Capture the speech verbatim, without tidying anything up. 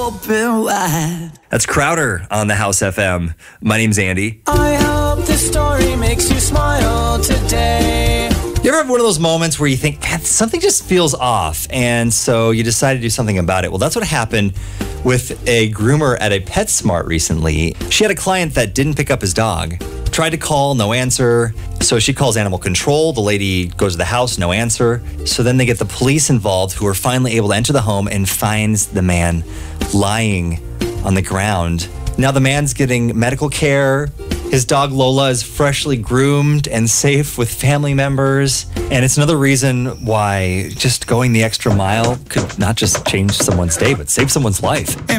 open wide. That's Crowder on the House F M. My name's Andy. I hope this story makes you smile today. You ever have one of those moments where you think, man, something just feels off, and so you decide to do something about it? Well, that's what happened with a groomer at a PetSmart recently. She had a client that didn't pick up his dog. Tried to call, no answer. So she calls animal control. The lady goes to the house, no answer. So then they get the police involved, who are finally able to enter the home and finds the man lying on the ground. Now the man's getting medical care. His dog Lola is freshly groomed and safe with family members. And it's another reason why just going the extra mile could not just change someone's day, but save someone's life.